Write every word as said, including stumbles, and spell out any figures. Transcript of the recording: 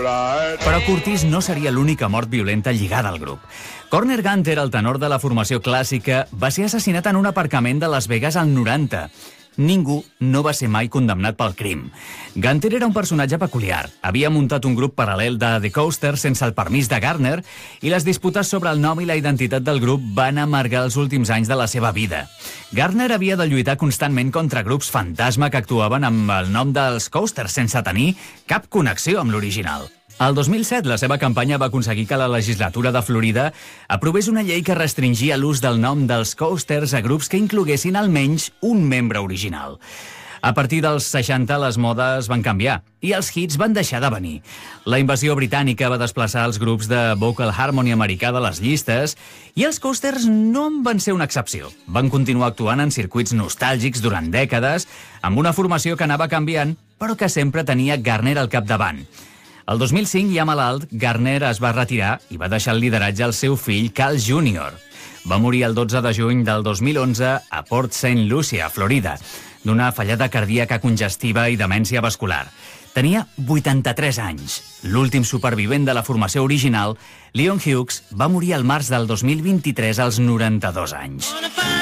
Però Curtis no seria l'única mort violenta lligada al grup. Corner Gunter, el tenor de la formació clàssica, va ser assassinat en un aparcament de Las Vegas al noranta. Ningú no va ser mai condemnat pel crim. Gunter era un personatge peculiar. Havia muntat un grup paral·lel de The Coasters sense el permís de Garner i les disputes sobre el nom i la identitat del grup van amargar els últims anys de la seva vida. Garner havia de lluitar constantment contra grups fantasma que actuaven amb el nom dels Coasters sense tenir cap connexió amb l'original. El dos mil set, la seva campanya va aconseguir que la legislatura de Florida aprovés una llei que restringia l'ús del nom dels Coasters a grups que incloguessin almenys un membre original. A partir dels seixanta, les modes van canviar i els hits van deixar de venir. La invasió britànica va desplaçar els grups de vocal harmony americà de les llistes i els Coasters no en van ser una excepció. Van continuar actuant en circuits nostàlgics durant dècades, amb una formació que anava canviant, però que sempre tenia Garner al capdavant. El dos mil cinc, ja malalt, Garner es va retirar i va deixar el lideratge al seu fill, Cal júnior Va morir el dotze de juny del dos mil onze a Port Saint Lucie, a Florida, d'una fallada cardíaca congestiva i demència vascular. Tenia vuitanta-tres anys. L'últim supervivent de la formació original, Leon Hughes, va morir al març del dos mil vint-i-tres als noranta-dos anys.